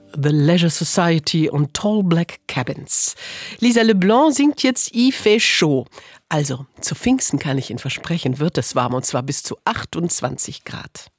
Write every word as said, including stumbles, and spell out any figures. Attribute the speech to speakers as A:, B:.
A: The Leisure Society und Tall Black Cabins. Lisa LeBlanc singt jetzt Il fait chaud. Also, zu Pfingsten kann ich Ihnen versprechen, wird es warm und zwar bis zu achtundzwanzig Grad.